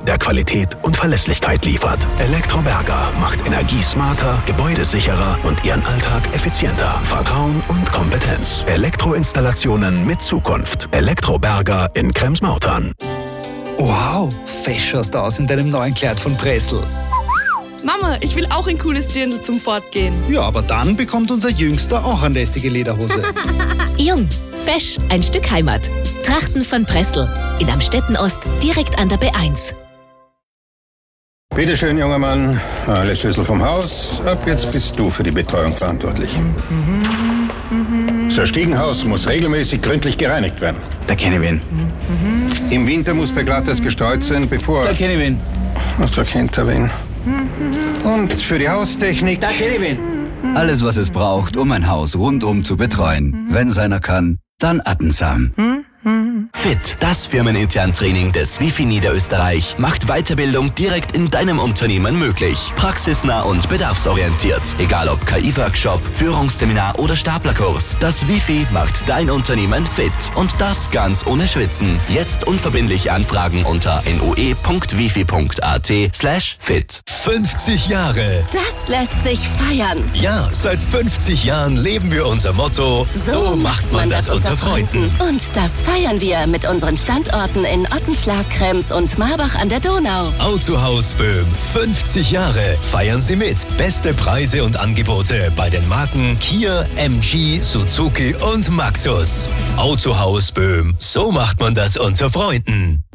der Qualität und Verlässlichkeit liefert. Elektroberger macht Energie smarter, gebäudesicherer und Ihren Alltag effizienter. Vertrauen und Kompetenz. Elektroinstallationen mit Zukunft. Elektroberger in Krems-Mautern. Wow, fesch schaust du aus in deinem neuen Kleid von Pressl. Mama, ich will auch ein cooles Dirndl zum Fortgehen. Ja, aber dann bekommt unser Jüngster auch eine lässige Lederhose. Jung, fesch, ein Stück Heimat. Trachten von Pressl. In Amstetten-Ost, direkt an der B1. Bitte schön, junger Mann. Alle Schlüssel vom Haus. Ab jetzt bist du für die Betreuung verantwortlich. Das Stiegenhaus muss regelmäßig gründlich gereinigt werden. Da kenne ich wen. Im Winter muss Beglattes gestreut sein, bevor... Da kenne ich wen. Ach, da kennt er wen. Und für die Haustechnik... Da kenne ich wen. Alles, was es braucht, um ein Haus rundum zu betreuen. Wenn einer kann, dann Attensam. FIT, das firmenintern Training des Wifi Niederösterreich, macht Weiterbildung direkt in deinem Unternehmen möglich. Praxisnah und bedarfsorientiert. Egal ob KI-Workshop, Führungsseminar oder Staplerkurs. Das Wifi macht dein Unternehmen fit. Und das ganz ohne Schwitzen. Jetzt unverbindlich anfragen unter noe.wifi.at/fit. 50 Jahre. Das lässt sich feiern. Ja, seit 50 Jahren leben wir unser Motto, so macht man das unter Freunden. Und das feiern wir mit unseren Standorten in Ottenschlag, Krems und Marbach an der Donau. Autohaus Böhm, 50 Jahre. Feiern Sie mit. Beste Preise und Angebote bei den Marken Kia, MG, Suzuki und Maxus. Autohaus Böhm, so macht man das unter Freunden.